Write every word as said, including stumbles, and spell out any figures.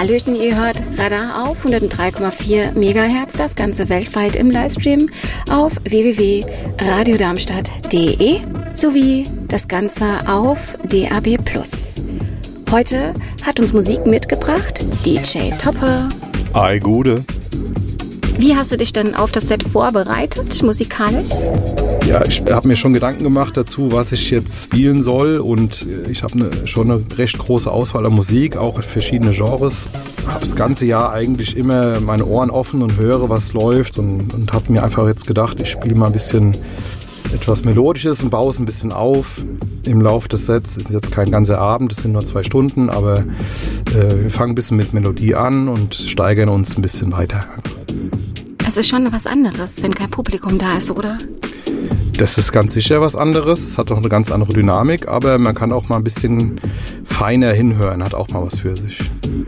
Hallöchen, ihr hört Radar auf hundertdrei Komma vier Megahertz, das Ganze weltweit im Livestream auf w w w punkt radio darmstadt punkt d e sowie das Ganze auf D A B plus. Heute hat uns Musik mitgebracht D J Topper. Ei, Gude. Wie hast du dich denn auf das Set vorbereitet, musikalisch? Ja, ich habe mir schon Gedanken gemacht dazu, was ich jetzt spielen soll, und ich habe ne, schon eine recht große Auswahl an Musik, auch in verschiedene Genres. Ich habe das ganze Jahr eigentlich immer meine Ohren offen und höre, was läuft, und, und habe mir einfach jetzt gedacht, ich spiele mal ein bisschen etwas Melodisches und baue es ein bisschen auf. Im Laufe des Sets ist jetzt kein ganzer Abend, es sind nur zwei Stunden, aber äh, wir fangen ein bisschen mit Melodie an und steigern uns ein bisschen weiter. Es ist schon was anderes, wenn kein Publikum da ist, oder? Das ist ganz sicher was anderes. Es hat auch eine ganz andere Dynamik, aber man kann auch mal ein bisschen feiner hinhören, hat auch mal was für sich.